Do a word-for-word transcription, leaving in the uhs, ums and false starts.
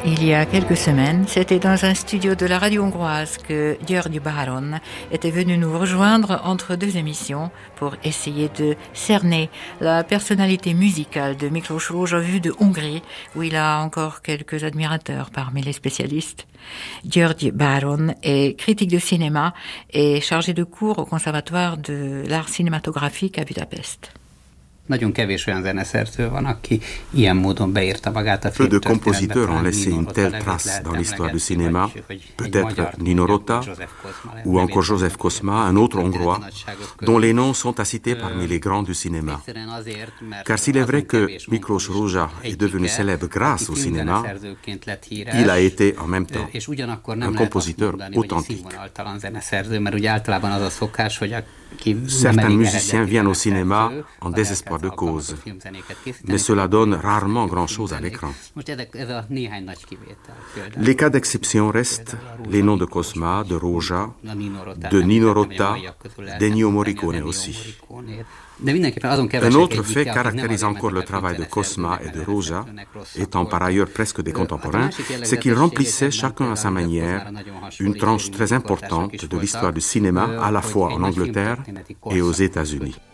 Il y a quelques semaines, c'était dans un studio de la radio hongroise que György Báron était venu nous rejoindre entre deux émissions pour essayer de cerner la personnalité musicale de Miklós Rózsa vue de Hongrie, où il a encore quelques admirateurs parmi les spécialistes. György Báron est critique de cinéma et chargé de cours au Conservatoire de l'art cinématographique à Budapest. Peu de compositeurs ont laissé une telle trace dans l'histoire du cinéma, peut-être Nino Rota ou encore Joseph Kosma, un autre Hongrois, dont les noms sont à citer parmi les grands du cinéma. Car s'il est vrai que Miklós Rózsa est devenu célèbre grâce au cinéma, il a été en même temps un compositeur authentique. Certains musiciens viennent au cinéma en désespoir de cause, mais cela donne rarement grand-chose à l'écran. Les cas d'exception restent les noms de Kosma, de Rózsa, de Nino Rota, d'Ennio Morricone aussi. Un autre fait caractérise encore le travail de Kosma et de Rózsa, étant par ailleurs presque des contemporains, c'est qu'ils remplissaient chacun à sa manière une tranche très importante de l'histoire du cinéma à la fois en Angleterre et aux États-Unis.